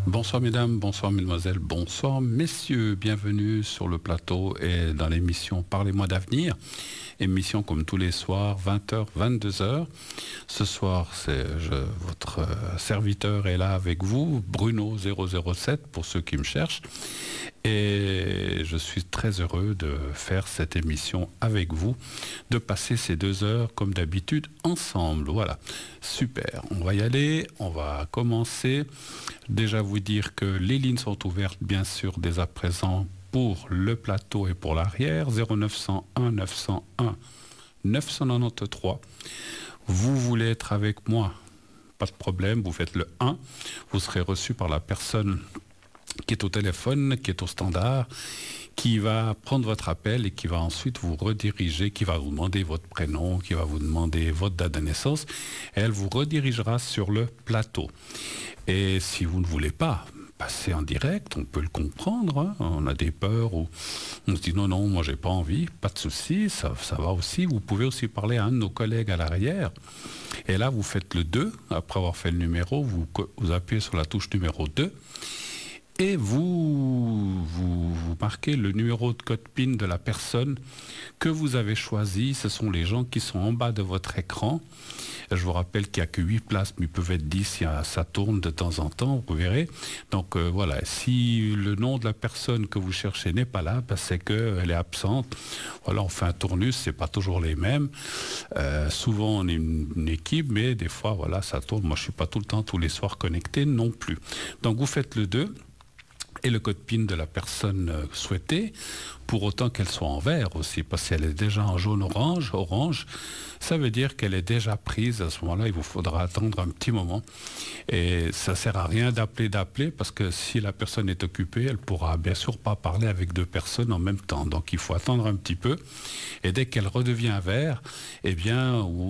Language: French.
Bonsoir mesdames, bonsoir mesdemoiselles, bonsoir messieurs, bienvenue sur le plateau et dans l'émission Parlez-moi d'avenir, émission comme tous les soirs, 20h, 22h. Ce soir, votre serviteur est là avec vous, Bruno007 pour ceux qui me cherchent. Et je suis très heureux de faire cette émission avec vous, de passer ces 2 heures comme d'habitude ensemble. Voilà, super. On va y aller, on va commencer. Déjà vous dire que les lignes sont ouvertes bien sûr dès à présent pour le plateau et pour l'arrière. 0901 901 993. Vous voulez être avec moi? Pas de problème, vous faites le 1. Vous serez reçu par la personne qui est au téléphone, qui est au standard, qui va prendre votre appel et qui va ensuite vous rediriger, qui va vous demander votre prénom, qui va vous demander votre date de naissance. Et elle vous redirigera sur le plateau. Et si vous ne voulez pas passer en direct, on peut le comprendre, hein. On a des peurs où on se dit non, moi j'ai pas envie, pas de souci, ça va aussi. Vous pouvez aussi parler à un de nos collègues à l'arrière. Et là, vous faites le 2, après avoir fait le numéro, vous appuyez sur la touche numéro 2. Et vous marquez le numéro de code PIN de la personne que vous avez choisi. Ce sont les gens qui sont en bas de votre écran. Je vous rappelle qu'il n'y a que 8 places, mais ils peuvent être 10, ça tourne de temps en temps, vous verrez. Donc voilà, si le nom de la personne que vous cherchez n'est pas là, c'est qu'elle est absente. Voilà, on fait un tournus, c'est pas toujours les mêmes. Souvent on est une équipe, mais des fois voilà, ça tourne. Moi je suis pas tout le temps, tous les soirs connecté non plus. Donc vous faites le 2. Et le code PIN de la personne souhaitée, pour autant qu'elle soit en vert aussi, parce qu'elle est déjà en jaune orange, ça veut dire qu'elle est déjà prise. À ce moment-là, il vous faudra attendre un petit moment. Et ça sert à rien d'appeler, parce que si la personne est occupée, elle pourra bien sûr pas parler avec 2 personnes en même temps. Donc il faut attendre un petit peu. Et dès qu'elle redevient vert, eh bien,